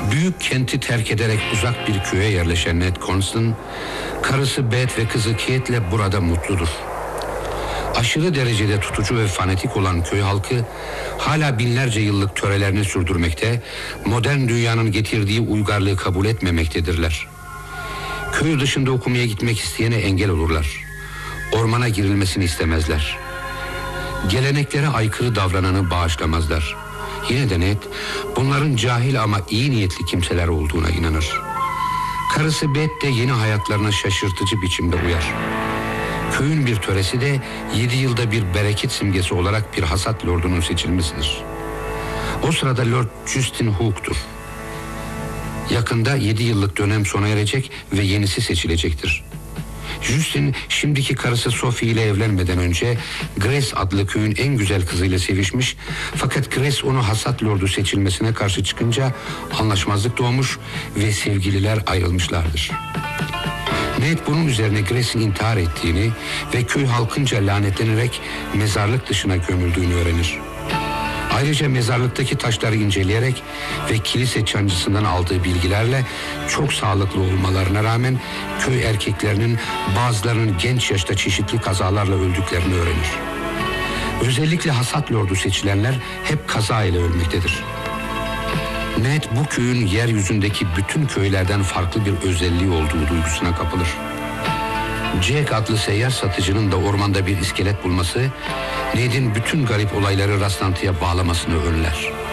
Büyük kenti terk ederek uzak bir köye yerleşen Ned Constant, karısı Beth ve kızı Kate'le burada mutludur. Aşırı derecede tutucu ve fanatik olan köy halkı hala binlerce yıllık törelerini sürdürmekte, modern dünyanın getirdiği uygarlığı kabul etmemektedirler. Köy dışında okumaya gitmek isteyene engel olurlar. Ormana girilmesini istemezler. Geleneklere aykırı davrananı bağışlamazlar. Yine de Ned, bunların cahil ama iyi niyetli kimseler olduğuna inanır. Karısı Beth de yeni hayatlarına şaşırtıcı biçimde uyar. Köyün bir töresi de 7 yılda bir bereket simgesi olarak bir hasat lordunun seçilmesidir. O sırada Lord Justin Hooke'tur. Yakında 7 yıllık dönem sona erecek ve yenisi seçilecektir. Justin şimdiki karısı Sophie ile evlenmeden önce Grace adlı köyün en güzel kızıyla sevişmiş, fakat Grace onu hasat lordu seçilmesine karşı çıkınca anlaşmazlık doğmuş ve sevgililer ayrılmışlardır. Ned bunun üzerine Grace'in intihar ettiğini ve köy halkınca lanetlenerek mezarlık dışına gömüldüğünü öğrenir. Ayrıca mezarlıktaki taşları inceleyerek ve kilise çancısından aldığı bilgilerle çok sağlıklı olmalarına rağmen köy erkeklerinin bazılarının genç yaşta çeşitli kazalarla öldüklerini öğrenir. Özellikle hasat lordu seçilenler hep kaza ile ölmektedir. Ned bu köyün yeryüzündeki bütün köylerden farklı bir özelliği olduğu duygusuna kapılır. Jack adlı seyyar satıcının da ormanda bir iskelet bulması, Ned'in bütün garip olayları rastlantıya bağlamasını önler.